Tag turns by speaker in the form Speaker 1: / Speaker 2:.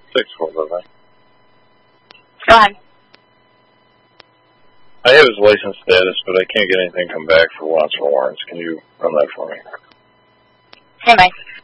Speaker 1: 6-4, bye-bye.
Speaker 2: Go ahead.
Speaker 1: I have his license status, but I can't get anything come back for wants for warrants. Can you run that for me?
Speaker 2: Okay, Mike.